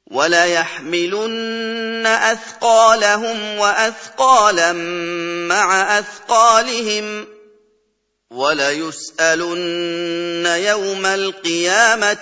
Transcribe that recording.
وَلَيَحْمِلُنَّ أَثْقَالَهُمْ وَأَثْقَالًا مَّعَ أَثْقَالِهِمْ ۖ وَلَيُسْأَلُنَّ يَوْمَ الْقِيَامَةِ عَمَّا كَانُوا يَفْتَرُونَ